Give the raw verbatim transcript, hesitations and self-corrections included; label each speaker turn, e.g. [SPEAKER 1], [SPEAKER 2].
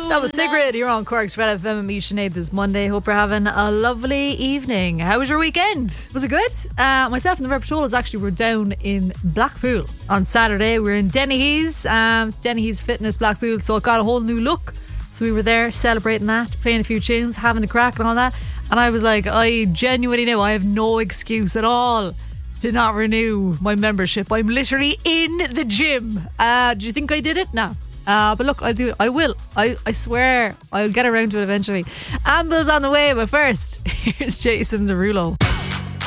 [SPEAKER 1] That was Sigrid. You're on Cork's Red F M and me, Sinead, this Monday. Hope you're having a lovely evening. How was your weekend? Was it good? Uh, myself and the Red Patrollers actually were down in Blackpool on Saturday. We were in Dennehy's, um, Dennehy's Fitness Blackpool, so it got a whole new look. So we were there celebrating that, playing a few tunes, having a crack and all that. And I was like, I genuinely know I have no excuse at all to not renew my membership. I'm literally in the gym. Uh, do you think I did it? No. Uh, but look, I'll do it. I will. I, I swear I'll get around to it eventually. Amble's on the way, but first, here's Jason Derulo.